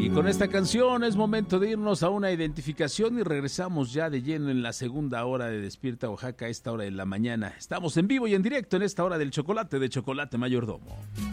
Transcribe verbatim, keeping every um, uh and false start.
Y con esta canción es momento de irnos a una identificación y regresamos ya de lleno en la segunda hora de Despierta Oaxaca, a esta hora de la mañana. Estamos en vivo y en directo en esta hora del chocolate de Chocolate Mayordomo.